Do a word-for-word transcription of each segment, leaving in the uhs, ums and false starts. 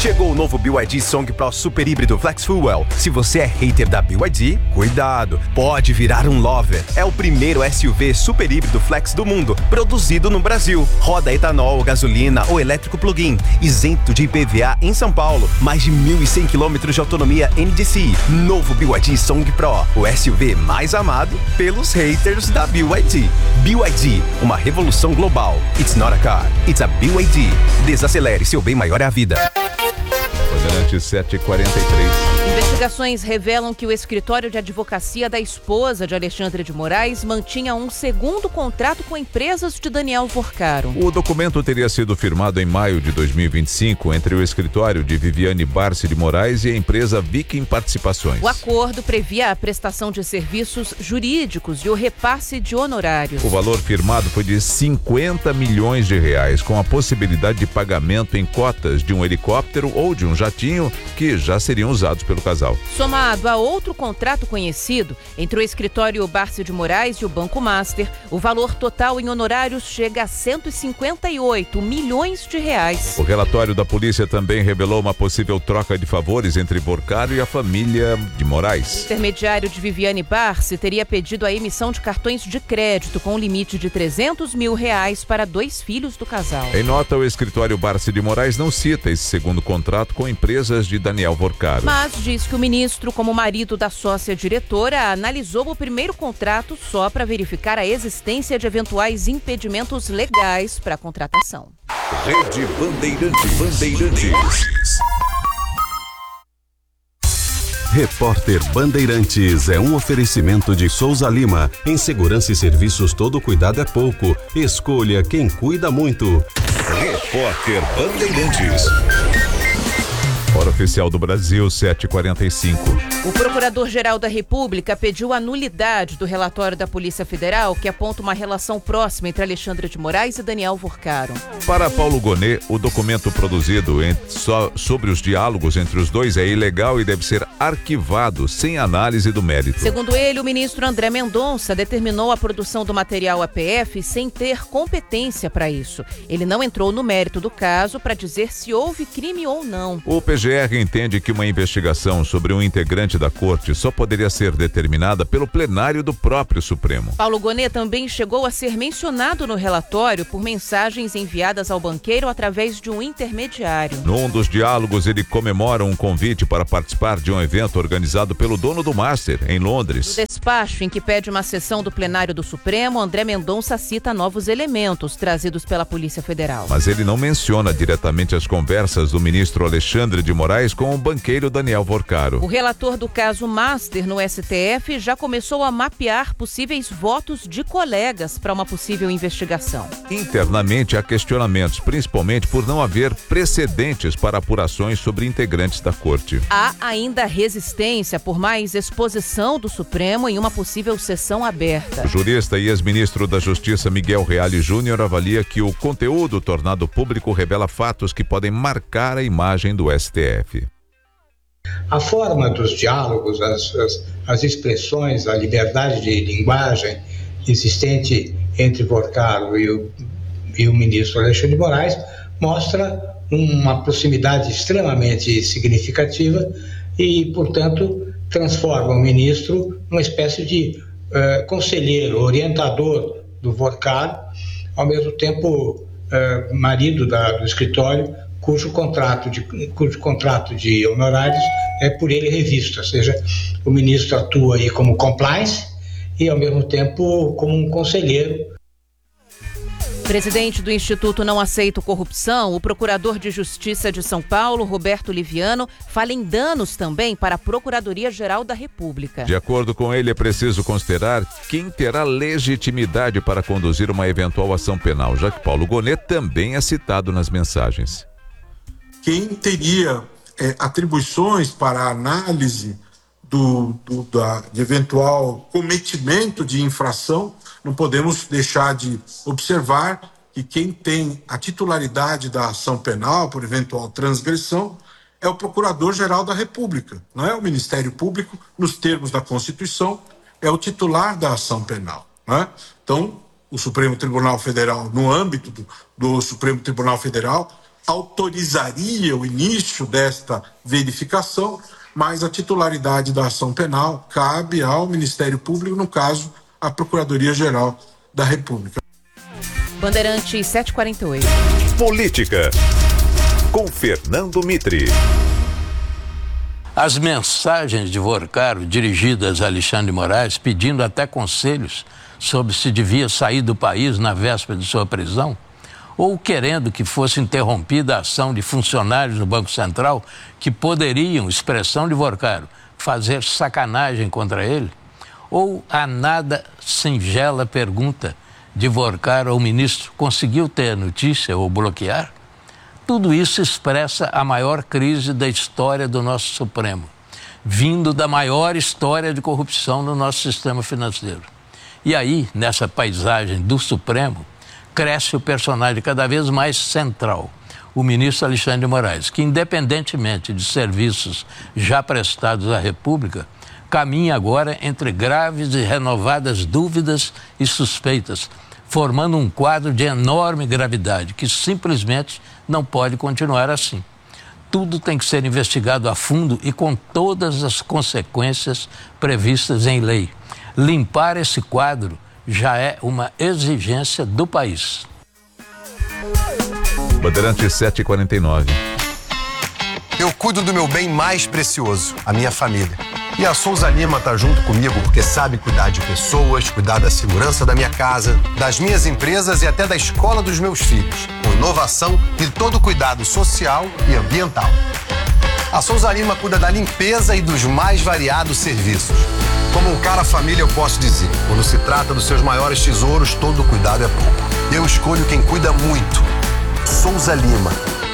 Chegou o novo B Y D Song Pro Super Híbrido Flex Fuel. Se você é hater da B Y D, cuidado, pode virar um lover. É o primeiro S U V super híbrido flex do mundo, produzido no Brasil. Roda etanol, gasolina ou elétrico plug-in, isento de I P V A em São Paulo. Mais de mil e cem quilômetros de autonomia N D C I. Novo B Y D Song Pro, o S U V mais amado pelos haters da B Y D. B Y D, uma revolução global. It's not a car, it's a B Y D. Desacelere, seu bem maior é a vida. Bandeirantes sete e quarenta e três. Investigações revelam que o escritório de advocacia da esposa de Alexandre de Moraes mantinha um segundo contrato com empresas de Daniel Porcaro. O documento teria sido firmado em maio de dois mil e vinte e cinco entre o escritório de Viviane Barsi de Moraes e a empresa Viking Participações. O acordo previa a prestação de serviços jurídicos e o repasse de honorários. O valor firmado foi de cinquenta milhões de reais, com a possibilidade de pagamento em cotas de um helicóptero ou de um jatinho que já seriam usados pelo casal. Somado a outro contrato conhecido entre o escritório Barsi de Moraes e o Banco Master, o valor total em honorários chega a cento e cinquenta e oito milhões de reais. O relatório da polícia também revelou uma possível troca de favores entre Porcaro e a família de Moraes. O intermediário de Viviane Barsi teria pedido a emissão de cartões de crédito com limite de trezentos mil reais para dois filhos do casal. Em nota, o escritório Barsi de Moraes não cita esse segundo contrato com empresas de Daniel Porcaro. Mas diz que o ministro, como marido da sócia diretora, analisou o primeiro contrato só para verificar a existência de eventuais impedimentos legais para a contratação. Rede Bandeirantes. Bandeirantes. Repórter Bandeirantes é um oferecimento de Souza Lima. Em segurança e serviços, todo cuidado é pouco. Escolha quem cuida muito. Repórter Bandeirantes. Hora oficial do Brasil, sete e quarenta e cinco. O Procurador-Geral da República pediu a nulidade do relatório da Polícia Federal que aponta uma relação próxima entre Alexandre de Moraes e Daniel Porcaro. Para Paulo Gonet, o documento produzido em, so, sobre os diálogos entre os dois é ilegal e deve ser arquivado sem análise do mérito. Segundo ele, o ministro André Mendonça determinou a produção do material A P F sem ter competência para isso. Ele não entrou no mérito do caso para dizer se houve crime ou não. O P G R entende que uma investigação sobre um integrante da corte só poderia ser determinada pelo plenário do próprio Supremo. Paulo Gonet também chegou a ser mencionado no relatório por mensagens enviadas ao banqueiro através de um intermediário. Num dos diálogos, ele comemora um convite para participar de um evento organizado pelo dono do Master, em Londres. No despacho em que pede uma sessão do plenário do Supremo, André Mendonça cita novos elementos trazidos pela Polícia Federal. Mas ele não menciona diretamente as conversas do ministro Alexandre de Moraes com o banqueiro Daniel Porcaro. O relator do caso Master no S T F já começou a mapear possíveis votos de colegas para uma possível investigação. Internamente há questionamentos, principalmente por não haver precedentes para apurações sobre integrantes da corte. Há ainda resistência por mais exposição do Supremo em uma possível sessão aberta. O jurista e ex-ministro da Justiça Miguel Reale Júnior avalia que o conteúdo tornado público revela fatos que podem marcar a imagem do S T F. A forma dos diálogos, as, as, as expressões, a liberdade de linguagem existente entre Porcaro e o, e o ministro Alexandre de Moraes mostra uma proximidade extremamente significativa e, portanto, transforma o ministro numa espécie de uh, conselheiro, orientador do Porcaro, ao mesmo tempo uh, marido da, do escritório, cujo contrato, de, cujo contrato de honorários é por ele revisto, ou seja, o ministro atua aí como compliance e, ao mesmo tempo, como um conselheiro. Presidente do Instituto Não Aceito Corrupção, o Procurador de Justiça de São Paulo, Roberto Liviano, fala em danos também para a Procuradoria-Geral da República. De acordo com ele, é preciso considerar quem terá legitimidade para conduzir uma eventual ação penal, já que Paulo Gonet também é citado nas mensagens. Quem teria é, atribuições para a análise do, do da, de eventual cometimento de infração, não podemos deixar de observar que quem tem a titularidade da ação penal por eventual transgressão é o Procurador-Geral da República, não é o Ministério Público, nos termos da Constituição, é o titular da ação penal, não é? Então, o Supremo Tribunal Federal, no âmbito do, do Supremo Tribunal Federal, autorizaria o início desta verificação, mas a titularidade da ação penal cabe ao Ministério Público, no caso, à Procuradoria-Geral da República. Bandeirantes sete e quarenta e oito. Política, com Fernando Mitre. As mensagens de Vorcaro dirigidas a Alexandre de Moraes, pedindo até conselhos sobre se devia sair do país na véspera de sua prisão, ou querendo que fosse interrompida a ação de funcionários no Banco Central que poderiam, expressão de Vorcaro, fazer sacanagem contra ele, ou a nada singela pergunta de Vorcaro ao ministro: conseguiu ter a notícia ou bloquear? Tudo isso expressa a maior crise da história do nosso Supremo, vindo da maior história de corrupção no nosso sistema financeiro. E aí, nessa paisagem do Supremo, cresce o personagem cada vez mais central, o ministro Alexandre de Moraes, que, independentemente de serviços já prestados à República, caminha agora entre graves e renovadas dúvidas e suspeitas, formando um quadro de enorme gravidade que simplesmente não pode continuar assim. Tudo tem que ser investigado a fundo e com todas as consequências previstas em lei. Limpar esse quadro já é uma exigência do país. Bandeirantes sete e quarenta e nove. Eu cuido do meu bem mais precioso, a minha família. E a Souza Lima tá junto comigo porque sabe cuidar de pessoas, cuidar da segurança da minha casa, das minhas empresas e até da escola dos meus filhos, com inovação e todo cuidado social e ambiental. A Souza Lima cuida da limpeza e dos mais variados serviços. Como um cara família, eu posso dizer, quando se trata dos seus maiores tesouros, todo cuidado é pouco. Eu escolho quem cuida muito. Souza Lima.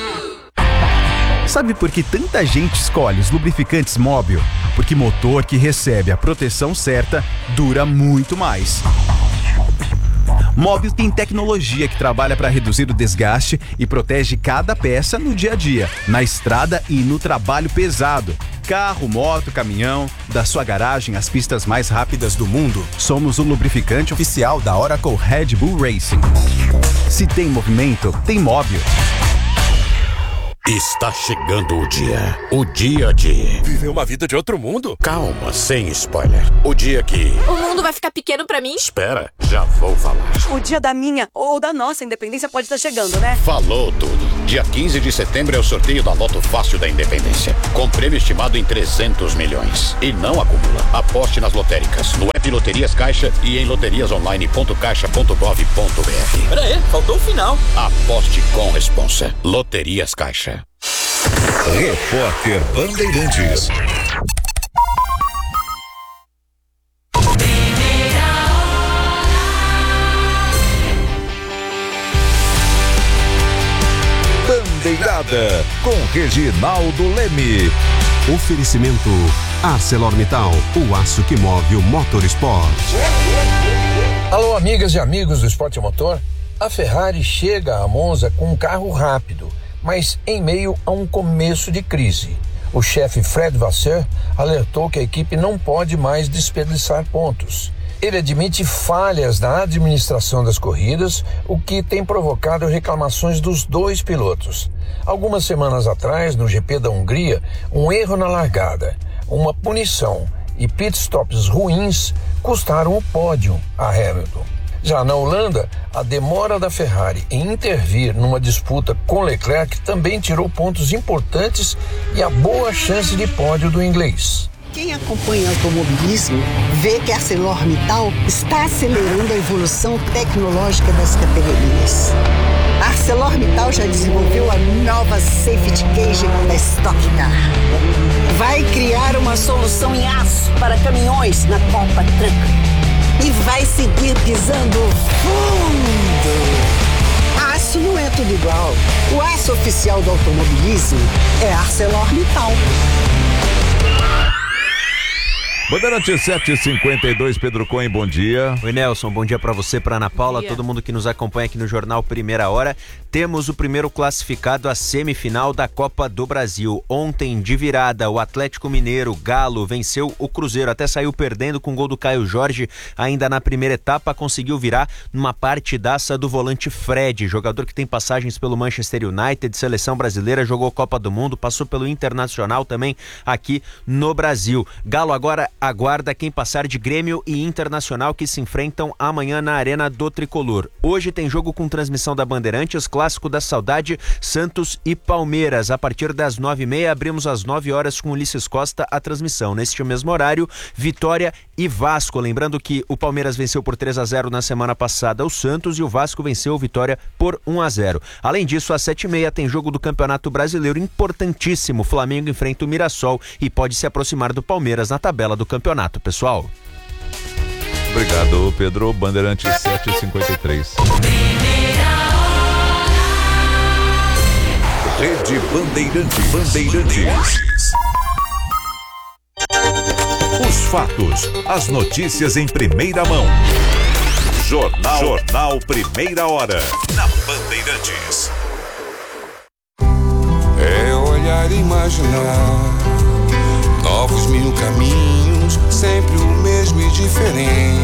Sabe por que tanta gente escolhe os lubrificantes Móbil? Porque motor que recebe a proteção certa dura muito mais. Móbil tem tecnologia que trabalha para reduzir o desgaste e protege cada peça no dia a dia, na estrada e no trabalho pesado. Carro, moto, caminhão, da sua garagem às pistas mais rápidas do mundo, somos o lubrificante oficial da Oracle Red Bull Racing. Se tem movimento, tem Móbil. Está chegando o dia. O dia de... viver uma vida de outro mundo? Calma, sem spoiler. O dia que... o mundo vai ficar pequeno pra mim? Espera, já vou falar. O dia da minha ou da nossa independência pode estar chegando, né? Falou tudo. Dia quinze de setembro é o sorteio da Loto Fácil da Independência. Com prêmio estimado em trezentos milhões. E não acumula. Aposte nas lotéricas, no app Loterias Caixa e em loterias online ponto caixa ponto gov ponto br. Pera aí, faltou o final. Aposte com responsa. Loterias Caixa. Repórter Bandeirantes. Bandeirada com Reginaldo Leme. Oferecimento ArcelorMittal, o aço que move o motorsport. Alô, amigas e amigos do Esporte Motor. A Ferrari chega a Monza com um carro rápido, mas em meio a um começo de crise. O chefe Fred Vasseur alertou que a equipe não pode mais desperdiçar pontos. Ele admite falhas na administração das corridas, o que tem provocado reclamações dos dois pilotos. Algumas semanas atrás, no G P da Hungria, um erro na largada, uma punição e pitstops ruins custaram o pódio a Hamilton. Já na Holanda, a demora da Ferrari em intervir numa disputa com Leclerc também tirou pontos importantes e a boa chance de pódio do inglês. Quem acompanha o automobilismo vê que a ArcelorMittal está acelerando a evolução tecnológica das categorias. A ArcelorMittal já desenvolveu a nova Safety Cage da Stock Car. Vai criar uma solução em aço para caminhões na Copa Truck. E vai seguir pisando fundo. Aço não é tudo igual. O aço oficial do automobilismo é ArcelorMittal. Bandeirante sete e cinquenta e dois, Pedro Cohen, bom dia. Oi, Nelson, bom dia para você, para Ana Paula, dia. todo mundo que nos acompanha aqui no Jornal Primeira Hora. Temos o primeiro classificado à semifinal da Copa do Brasil. Ontem, de virada, o Atlético Mineiro, Galo, venceu o Cruzeiro, até saiu perdendo com o gol do Caio Jorge, ainda na primeira etapa, conseguiu virar numa partidaça do volante Fred, jogador que tem passagens pelo Manchester United, seleção brasileira, jogou Copa do Mundo, passou pelo Internacional também aqui no Brasil. Galo agora aguarda quem passar de Grêmio e Internacional, que se enfrentam amanhã na Arena do Tricolor. Hoje tem jogo com transmissão da Bandeirantes, Clássico da Saudade, Santos e Palmeiras. A partir das nove e meia, abrimos às nove horas com Ulisses Costa a transmissão. Neste mesmo horário, Vitória e Vasco. Lembrando que o Palmeiras venceu por três a zero na semana passada o Santos e o Vasco venceu o Vitória por um a zero. Além disso, às sete e meia tem jogo do Campeonato Brasileiro importantíssimo. Flamengo enfrenta o Mirassol e pode se aproximar do Palmeiras na tabela do campeonato, pessoal. Obrigado, Pedro. Bandeirante sete e cinquenta e três. Rede Bandeirantes. Bandeirantes. Os fatos, as notícias em primeira mão. Jornal, Jornal Primeira Hora. Na Bandeirantes. É olhar e imaginar novos mil caminhos, sempre o mesmo e diferente.